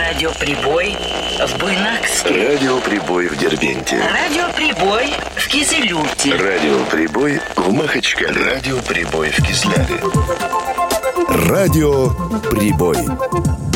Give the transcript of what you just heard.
Радиоприбой в Буйнакске. Радиоприбой в Дербенте. Радиоприбой в Кизилюрте. Радиоприбой в Махачкале. Радиоприбой в Кизляве. Радиоприбой.